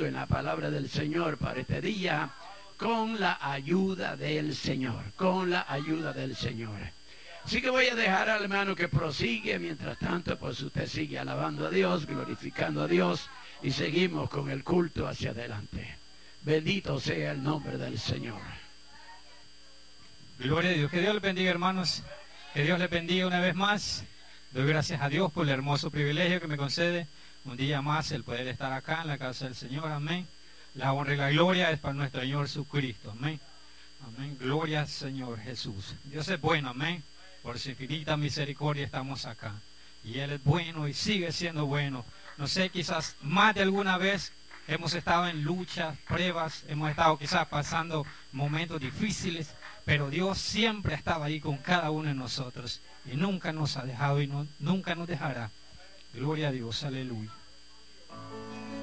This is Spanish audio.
en la palabra del Señor para este día, con la ayuda del Señor, con la ayuda del Señor. Así que voy a dejar al hermano que prosigue. Mientras tanto, pues usted sigue alabando a Dios, glorificando a Dios, y seguimos con el culto hacia adelante. Bendito sea el nombre del Señor. Gloria a Dios. Que Dios les bendiga, hermanos. Que Dios les bendiga una vez más. Doy gracias a Dios por el hermoso privilegio que me concede un día más el poder estar acá en la casa del Señor. Amén. La honra y la gloria es para nuestro Señor Jesucristo. Amén. Amén. Gloria al Señor Jesús. Dios es bueno. Amén. Por su infinita misericordia estamos acá. Y Él es bueno y sigue siendo bueno. No sé, quizás más de alguna vez hemos estado en luchas, pruebas, hemos estado quizás pasando momentos difíciles, pero Dios siempre ha estado ahí con cada uno de nosotros y nunca nos ha dejado y nunca nos dejará. Gloria a Dios, aleluya.